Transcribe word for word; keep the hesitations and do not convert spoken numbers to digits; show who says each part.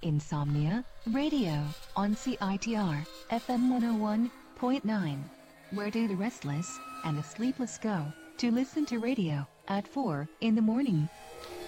Speaker 1: Insomnia Radio on C I T R F M one oh one point nine. Where do the restless and the sleepless go to listen to radio at four in the morning?